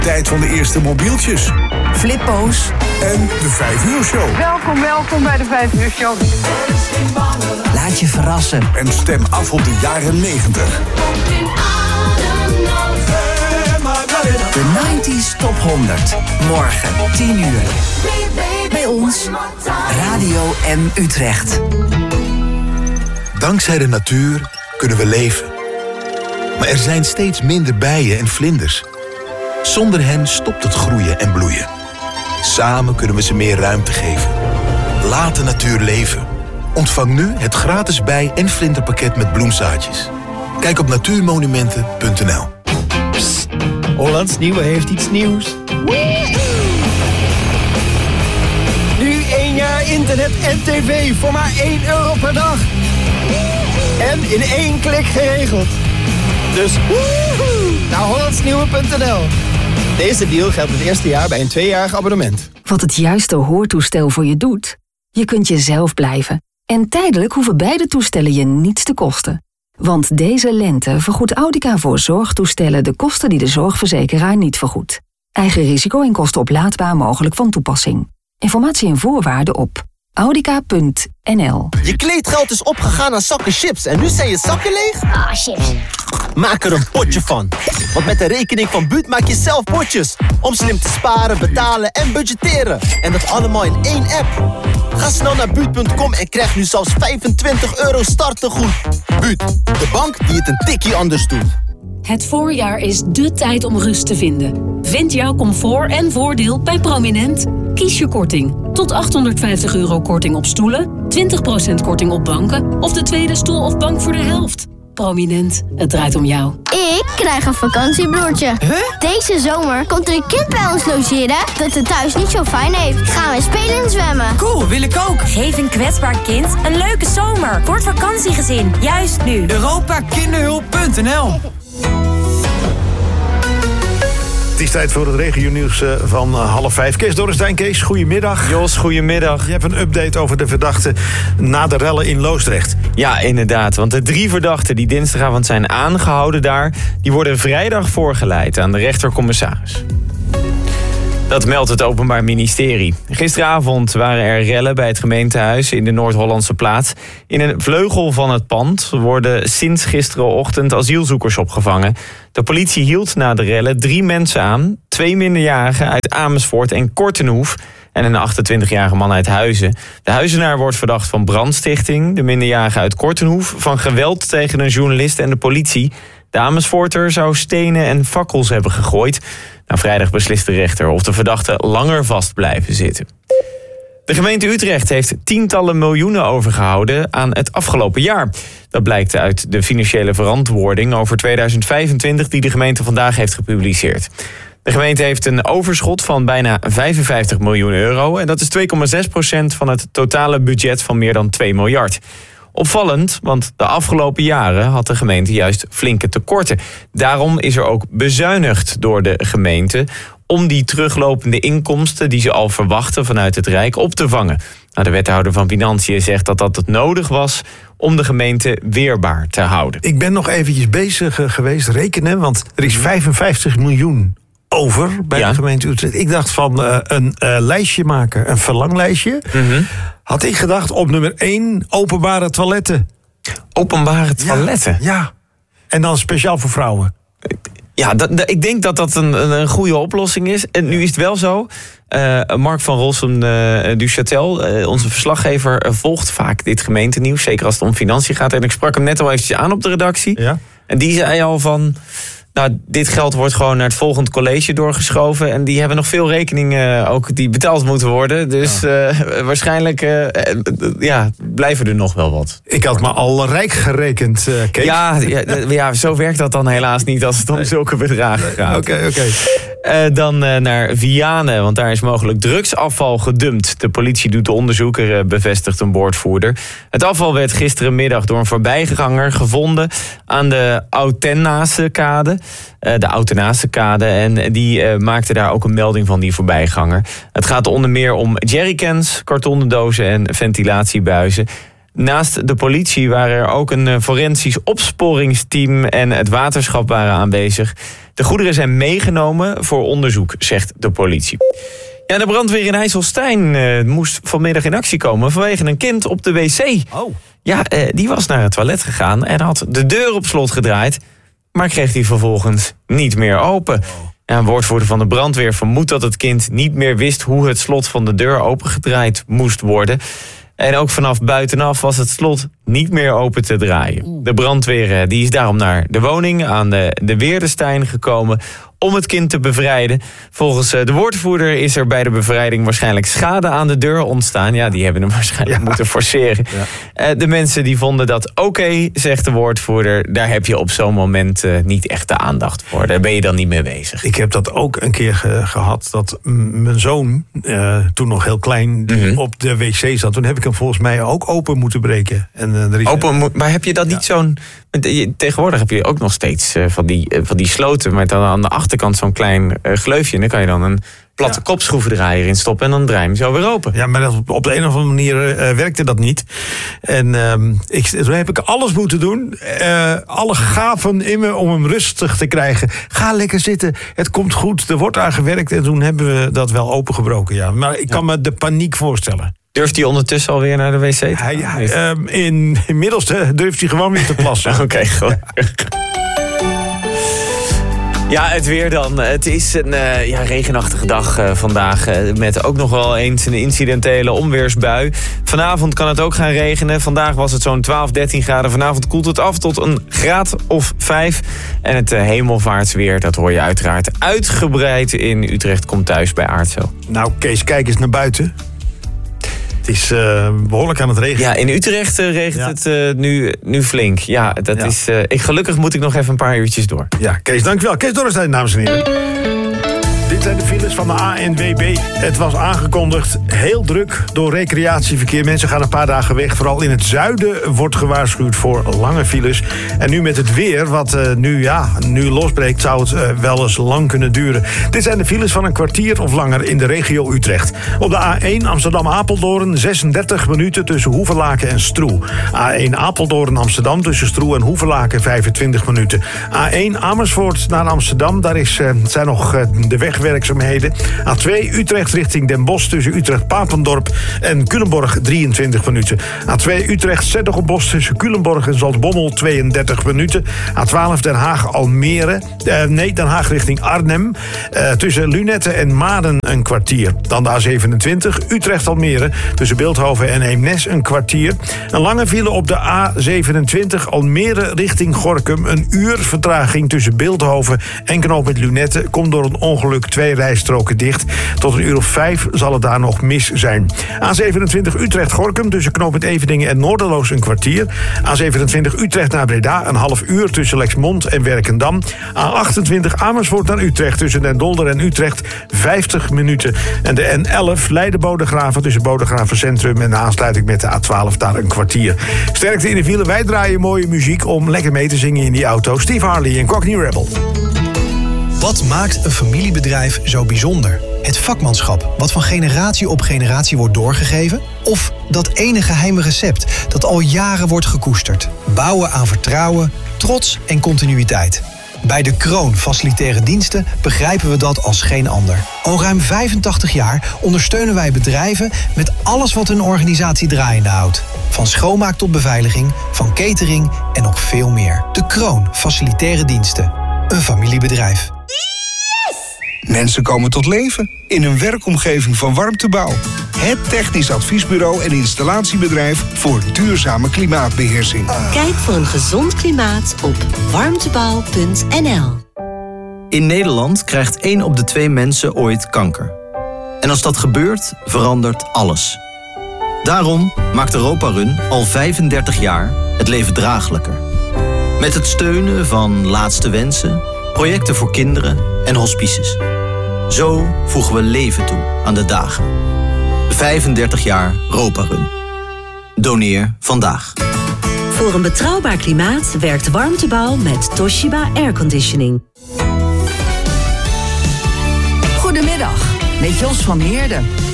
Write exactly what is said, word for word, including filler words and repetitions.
Tijd van de eerste mobieltjes. Flippo's. En de vijf uur show. Welkom, welkom bij de vijf uur show. Laat je verrassen. En stem af op de jaren negentig. De negentig Top honderd. Morgen, tien uur. Bij ons, Radio M Utrecht. Dankzij de natuur kunnen we leven. Maar er zijn steeds minder bijen en vlinders. Zonder hen stopt het groeien en bloeien. Samen kunnen we ze meer ruimte geven. Laat de natuur leven. Ontvang nu het gratis bij- en vlinderpakket met bloemzaadjes. Kijk op natuurmonumenten punt n l. Psst, Hollands Nieuwe heeft iets nieuws. Nu één jaar internet en tv voor maar één euro per dag. En in één klik geregeld. Dus woehoe, naar hollandsnieuwe punt n l. Deze deal geldt het eerste jaar bij een tweejarig abonnement. Wat het juiste hoortoestel voor je doet? Je kunt jezelf blijven. En tijdelijk hoeven beide toestellen je niets te kosten. Want deze lente vergoedt Audica voor zorgtoestellen de kosten die de zorgverzekeraar niet vergoedt. Eigen risico en kosten oplaadbaar mogelijk van toepassing. Informatie en voorwaarden op audica punt n l. Je kleedgeld is opgegaan aan zakken chips en nu zijn je zakken leeg? Ah, chips. Maak er een potje van. Want met de rekening van Buut maak je zelf potjes. Om slim te sparen, betalen en budgetteren. En dat allemaal in één app. Ga snel naar buut punt com en krijg nu zelfs vijfentwintig euro startegoed. Buut, de bank die het een tikkie anders doet. Het voorjaar is dé tijd om rust te vinden. Vind jouw comfort en voordeel bij Prominent. Kies je korting. Tot achthonderdvijftig euro korting op stoelen, twintig procent korting op banken of de tweede stoel of bank voor de helft. Prominent, het draait om jou. Ik krijg een vakantiebroertje. Huh? Deze zomer komt er een kind bij ons logeren dat het thuis niet zo fijn heeft. Gaan we spelen en zwemmen. Cool, wil ik ook. Geef een kwetsbaar kind een leuke zomer. Voor het vakantiegezin, juist nu. europa kinderhulp punt n l. Het is tijd voor het regionieuws van half vijf. Kees Dorrestein, Kees, goedemiddag. Jos, goedemiddag. Je hebt een update over de verdachten na de rellen in Loosdrecht. Ja, inderdaad. Want de drie verdachten die dinsdagavond zijn aangehouden daar, die worden vrijdag voorgeleid aan de rechtercommissaris. Dat meldt het Openbaar Ministerie. Gisteravond waren er rellen bij het gemeentehuis in de Noord-Hollandse plaats. In een vleugel van het pand worden sinds gisterenochtend asielzoekers opgevangen. De politie hield na de rellen drie mensen aan. Twee minderjarigen uit Amersfoort en Kortenhoef en een achtentwintigjarige man uit Huizen. De Huizenaar wordt verdacht van brandstichting. De minderjarige uit Kortenhoef van geweld tegen een journalist en de politie. De Amersfoorter zou stenen en fakkels hebben gegooid. Nou, vrijdag beslist de rechter of de verdachten langer vast blijven zitten. De gemeente Utrecht heeft tientallen miljoenen overgehouden aan het afgelopen jaar. Dat blijkt uit de financiële verantwoording over tweeduizend vijfentwintig... die de gemeente vandaag heeft gepubliceerd. De gemeente heeft een overschot van bijna vijfenvijftig miljoen euro... en dat is twee komma zes procent van het totale budget van meer dan twee miljard. Opvallend, want de afgelopen jaren had de gemeente juist flinke tekorten. Daarom is er ook bezuinigd door de gemeente om die teruglopende inkomsten die ze al verwachten vanuit het Rijk op te vangen. Nou, de wethouder van Financiën zegt dat dat het nodig was om de gemeente weerbaar te houden. Ik ben nog eventjes bezig geweest rekenen, want er is vijfenvijftig miljoen over bij ja. de gemeente Utrecht. Ik dacht van uh, een uh, lijstje maken, een verlanglijstje. Mm-hmm. Had ik gedacht op nummer één openbare toiletten. Openbare toiletten? Ja, ja. En dan speciaal voor vrouwen. Ja, dat, dat, ik denk dat dat een, een goede oplossing is. En nu is het wel zo. Uh, Mark van Rossum uh, du Châtel, uh, onze verslaggever, uh, volgt vaak dit gemeentenieuws. Zeker als het om financiën gaat. En ik sprak hem net al eventjes aan op de redactie. Ja. En die zei al van, nou, dit geld wordt gewoon naar het volgend college doorgeschoven. En die hebben nog veel rekeningen ook die betaald moeten worden. Dus ja. uh, waarschijnlijk uh, ja, blijven er nog wel wat. Ik had maar al rijk gerekend, uh, Kees. Ja, ja, ja, zo werkt dat dan helaas niet als het om zulke bedragen gaat. Oké, okay, oké. Okay. Uh, dan uh, naar Vianen, want daar is mogelijk drugsafval gedumpt. De politie doet onderzoek, er uh, bevestigt een woordvoerder. Het afval werd gisterenmiddag door een voorbijganger gevonden aan de Outenasekade. Uh, de Outenasekade. En die uh, maakte daar ook een melding van, die voorbijganger. Het gaat onder meer om jerrycans, kartonnen dozen en ventilatiebuizen. Naast de politie waren er ook een forensisch opsporingsteam en het waterschap waren aanwezig. De goederen zijn meegenomen voor onderzoek, zegt de politie. Ja, de brandweer in IJsselstein uh, moest vanmiddag in actie komen vanwege een kind op de wc. Oh. Ja, uh, die was naar het toilet gegaan en had de deur op slot gedraaid, maar kreeg die vervolgens niet meer open. Oh. Ja, een woordvoerder van de brandweer vermoedt dat het kind niet meer wist hoe het slot van de deur opengedraaid moest worden. En ook vanaf buitenaf was het slot niet meer open te draaien. De brandweer die is daarom naar de woning aan de, de Weerdestein gekomen om het kind te bevrijden. Volgens de woordvoerder is er bij de bevrijding waarschijnlijk schade aan de deur ontstaan. Ja, die hebben hem waarschijnlijk ja. moeten forceren. Ja. De mensen die vonden dat oké, okay, zegt de woordvoerder. Daar heb je op zo'n moment uh, niet echt de aandacht voor. Daar ben je dan niet mee bezig. Ik heb dat ook een keer ge- gehad. Dat m- mijn zoon, uh, toen nog heel klein, die mm-hmm. op de wc zat. Toen heb ik hem volgens mij ook open moeten breken. En, uh, er is open, een... maar heb je dat ja. niet zo'n... Tegenwoordig heb je ook nog steeds uh, van, die, uh, van die sloten, maar dan aan de achterkant zo'n klein uh, gleufje. En dan kan je dan een platte ja. kopschroevendraaier in stoppen en dan draai je hem zo weer open. Ja, maar dat, op de een of andere manier uh, werkte dat niet. En uh, ik, toen heb ik alles moeten doen. Uh, alle gaven in me om hem rustig te krijgen. Ga lekker zitten, het komt goed, er wordt aan gewerkt. En toen hebben we dat wel opengebroken, ja. Maar ik kan ja. me de paniek voorstellen. Durft hij ondertussen alweer naar de wc te gaan? Hij, hij, uh, in, inmiddels uh, durft hij gewoon weer te plassen. Oké, okay, goed. Ja. Ja, het weer dan. Het is een uh, ja, regenachtige dag uh, vandaag. Uh, met ook nog wel eens een incidentele onweersbui. Vanavond kan het ook gaan regenen. Vandaag was het zo'n twaalf, dertien graden. Vanavond koelt het af tot een graad of vijf. En het uh, hemelvaartsweer, dat hoor je uiteraard uitgebreid in Utrecht. Komt thuis bij Aardzo. Nou, Kees, kijk eens naar buiten. Het is uh, behoorlijk aan het regenen. Ja, in Utrecht uh, regent ja. het uh, nu, nu flink. Ja, dat ja. is. Uh, ik, gelukkig moet ik nog even een paar uurtjes door. Ja, Kees, dankjewel. Kees Dorrestein, dames en heren. Dit zijn de files van de A N W B. Het was aangekondigd, heel druk door recreatieverkeer. Mensen gaan een paar dagen weg. Vooral in het zuiden wordt gewaarschuwd voor lange files. En nu met het weer, wat uh, nu, ja, nu losbreekt, zou het uh, wel eens lang kunnen duren. Dit zijn de files van een kwartier of langer in de regio Utrecht. Op de A één Amsterdam-Apeldoorn zesendertig minuten tussen Hoevelaken en Stroe. A één Apeldoorn-Amsterdam tussen Stroe en Hoevelaken vijfentwintig minuten. A één Amersfoort naar Amsterdam, daar is, uh, zijn nog uh, de weg werkzaamheden. A twee Utrecht richting Den Bosch tussen Utrecht-Papendorp en Culemborg drieëntwintig minuten. A twee Utrecht Zettogenbos tussen Culemborg en Zaltbommel tweeëndertig minuten. A twaalf Den Haag-Almere. Uh, nee, Den Haag richting Arnhem. Uh, tussen Lunette en Maden een kwartier. Dan de A zevenentwintig Utrecht-Almere tussen Bilthoven en Eemnes een kwartier. Een lange file op de A zevenentwintig Almere richting Gorinchem. Een uur vertraging tussen Bilthoven en knooppunt Lunette. Komt door een ongeluk twee rijstroken dicht. Tot een uur of vijf zal het daar nog mis zijn. A zevenentwintig Utrecht-Gorinchem tussen knooppunt Eveningen en Noorderloos een kwartier. A zevenentwintig Utrecht naar Breda een half uur tussen Lexmond en Werkendam. A achtentwintig Amersfoort naar Utrecht tussen Den Dolder en Utrecht vijftig minuten. En de N elf Leiden-Bodegraven tussen Bodegraven Centrum en de aansluiting met de A twaalf daar een kwartier. Sterkte in de file, wij draaien mooie muziek om lekker mee te zingen in die auto. Steve Harley en Cockney Rebel. Wat maakt een familiebedrijf zo bijzonder? Het vakmanschap, wat van generatie op generatie wordt doorgegeven? Of dat ene geheime recept dat al jaren wordt gekoesterd? Bouwen aan vertrouwen, trots en continuïteit. Bij De Kroon Facilitaire Diensten begrijpen we dat als geen ander. Al ruim vijfentachtig jaar ondersteunen wij bedrijven met alles wat een organisatie draaiende houdt. Van schoonmaak tot beveiliging, van catering en nog veel meer. De Kroon Facilitaire Diensten. Een familiebedrijf. Mensen komen tot leven in een werkomgeving van Warmtebouw. Het technisch adviesbureau en installatiebedrijf voor duurzame klimaatbeheersing. Kijk voor een gezond klimaat op warmtebouw punt n l. In Nederland krijgt één op de twee mensen ooit kanker. En als dat gebeurt, verandert alles. Daarom maakt Europa Run al vijfendertig jaar het leven draaglijker. Met het steunen van Laatste Wensen, projecten voor kinderen en hospices. Zo voegen we leven toe aan de dagen. vijfendertig jaar Europa Run. Doneer vandaag. Voor een betrouwbaar klimaat werkt Warmtebouw met Toshiba Airconditioning. Goedemiddag, met Jos van Meerden.